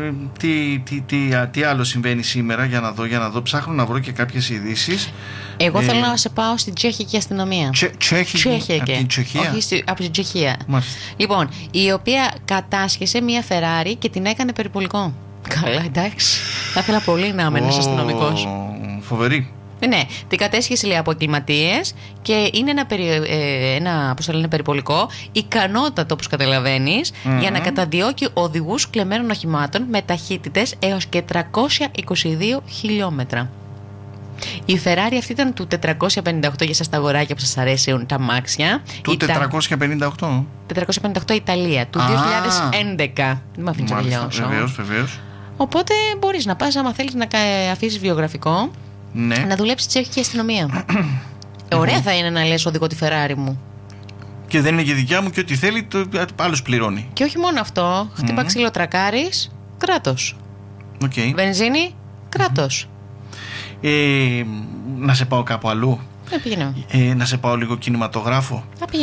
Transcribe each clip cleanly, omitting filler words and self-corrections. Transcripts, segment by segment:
τι άλλο συμβαίνει σήμερα, για να δω. Ψάχνω να βρω και κάποιες ειδήσεις. Εγώ θέλω να σε πάω στην τσέχικη αστυνομία. Τσέχικη. Από την Τσεχία. Όχι, από την Τσεχία. Μάλιστα. Λοιπόν, η οποία κατάσχεσε μια Ferrari και την έκανε περιπολικό. Καλά, εντάξει. Θα ήθελα πολύ να είμαι ένας αστυνομικός. Φοβερή. Ναι, την κατέσχεσε, λέει, από εγκληματίες και είναι ένα περιπολικό ικανότατο, όπως καταλαβαίνεις, για να καταδιώκει οδηγούς κλεμμένων οχημάτων με ταχύτητες έως και 322 χιλιόμετρα. Η Ferrari αυτή ήταν του 458, για σας τα αγοράκια που σας αρέσουν τα αμάξια. Του 458. 458 Ιταλία, του 2011. Δεν με αφήνεις να τελειώσω. Βεβαίως. Οπότε μπορείς να πας, άμα θέλεις να αφήσεις βιογραφικό, ναι, να δουλέψεις στη τσέχικη αστυνομία. Ωραία θα είναι να λες οδηγώ τη Ferrari μου. Και δεν είναι και δικιά μου και ό,τι θέλει, άλλος πληρώνει. Και όχι μόνο αυτό, χτύπα ξύλο τρακάρεις, κράτος. Βενζίνη, κράτος. Να σε πάω κάπου αλλού. Να σε πάω λίγο κινηματογράφο.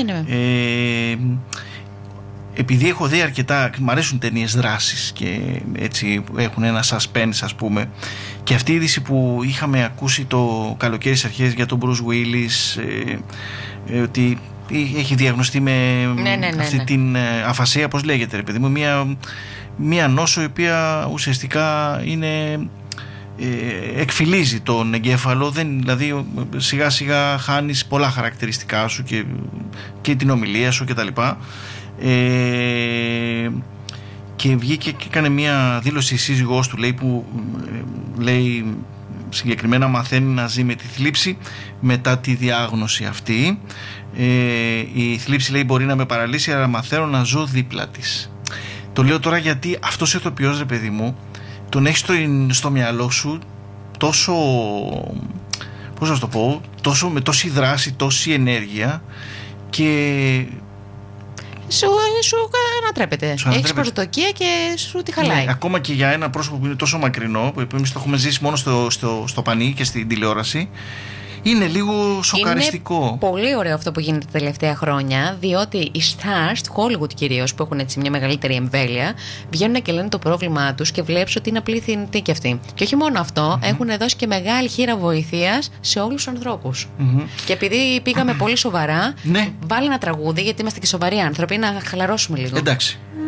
Επειδή έχω δει αρκετά, μου αρέσουν ταινίες δράσης και έτσι έχουν ένα suspense, ας πούμε, και αυτή η είδηση που είχαμε ακούσει το καλοκαίρι στις αρχές για τον Bruce Willis, ότι έχει διαγνωστεί με αυτή την αφασία, πώς λέγεται, ρε παιδί μου, μια νόσο η οποία ουσιαστικά είναι, εκφυλίζει τον εγκέφαλο, δηλαδή σιγά σιγά χάνεις πολλά χαρακτηριστικά σου και την ομιλία σου κτλ. Και βγήκε και έκανε μια δήλωση η σύζυγός του, λέει, που λέει συγκεκριμένα μαθαίνει να ζει με τη θλίψη μετά τη διάγνωση αυτή. Η θλίψη, λέει, μπορεί να με παραλύσει, αλλά μαθαίνω να ζω δίπλα της. Το λέω τώρα γιατί αυτός ο ηθοποιός, ρε παιδί μου, τον έχεις στο μυαλό σου τόσο, πώς να το πω, με τόση δράση, τόση ενέργεια, και σου ανατρέπεται. Έχεις προσδοκία και σου τη χαλάει. Ναι, ακόμα και για ένα πρόσωπο που είναι τόσο μακρινό, που εμείς το έχουμε ζήσει μόνο στο πανί και στην τηλεόραση, είναι λίγο σοκαριστικό. Είναι πολύ ωραίο αυτό που γίνεται τα τελευταία χρόνια, διότι οι stars του Hollywood κυρίως, που έχουν έτσι μια μεγαλύτερη εμβέλεια, βγαίνουν και λένε το πρόβλημά τους και βλέπεις ότι είναι απλή θνητή κι αυτοί. Και όχι μόνο αυτό, έχουν δώσει και μεγάλη χείρα βοηθείας σε όλους τους ανθρώπους. Και επειδή πήγαμε πολύ σοβαρά, βάλε ένα τραγούδι, γιατί είμαστε και σοβαροί άνθρωποι, να χαλαρώσουμε λίγο. Εντάξει.